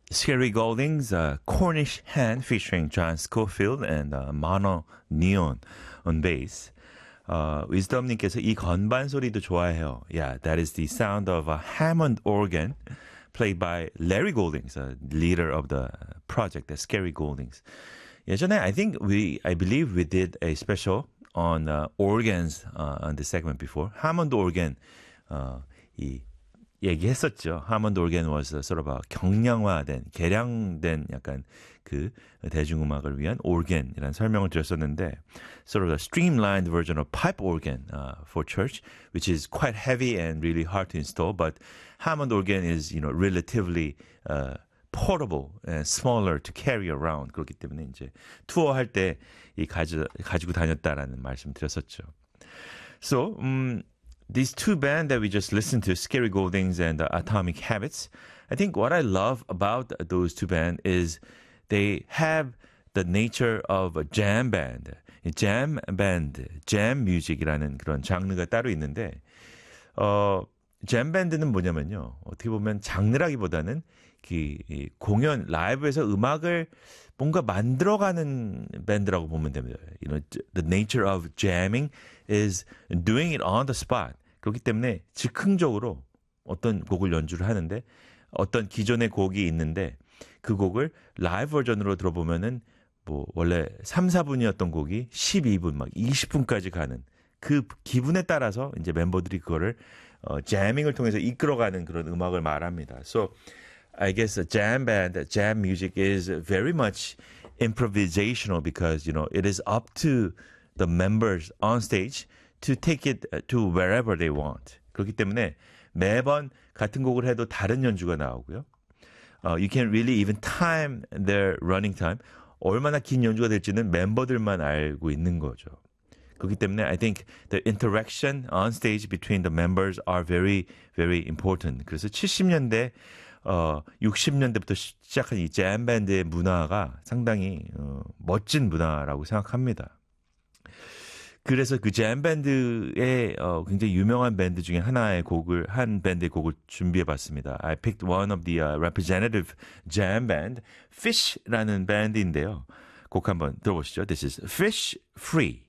Scary Golding's Cornish Hen featuring John Scofield and Mono Neon on bass. wisdom님께서 이 건반 소리도 좋아해요. Yeah, that is the sound of a Hammond organ played by Larry Goldings, leader of the project, the Scary Goldings. 예전에 I believe we did a special on organs on this segment before. Hammond organ 얘기했었죠. 하몬드 organ was sort of a 경량화된, 개량된 약간 그 대중음악을 위한 organ이라는 설명을 드렸었는데, sort of a streamlined version of pipe organ for church, which is quite heavy and really hard to install. But Hammond organ is, relatively portable and smaller to carry around. 그렇기 때문에 이제 투어할 때 가지고 다녔다라는 말씀 드렸었죠. So, these two bands that we just listened to, Scary Goldings and Atomic Habits, I think what I love about those two bands is they have the nature of a jam band. jam band, jam music이라는 그런 장르가 따로 있는데, jam band는 뭐냐면요. 어떻게 보면 장르라기보다는 이 공연, 라이브에서 음악을 뭔가 만들어가는 밴드라고 보면 됩니다. The nature of jamming is doing it on the spot. 그렇기 때문에 즉흥적으로 어떤 곡을 연주를 하는데, 어떤 기존의 곡이 있는데 그 곡을 라이브 버전으로 들어보면은 뭐 원래 3, 4분이었던 곡이 12분, 막 20분까지 가는 그 기분에 따라서 이제 멤버들이 그거를 jamming을 통해서 이끌어가는 그런 음악을 말합니다. So I guess a jam band, jam music is very much improvisational because, it is up to the members on stage to take it to wherever they want. 그렇기 때문에 매번 같은 곡을 해도 다른 연주가 나오고요. You can really even time their running time. 얼마나 긴 연주가 될지는 멤버들만 알고 있는 거죠. 그렇기 때문에 I think the interaction on stage between the members are very, very important. 그래서 70년대 60년대부터 시작한 이 잼밴드의 문화가 상당히 멋진 문화라고 생각합니다. 그래서 그 잼밴드의 굉장히 유명한 밴드 중에 한 밴드의 곡을 준비해봤습니다. I picked one of the representative jam band, Fish라는 밴드인데요. 곡 한번 들어보시죠. This is Fish Free.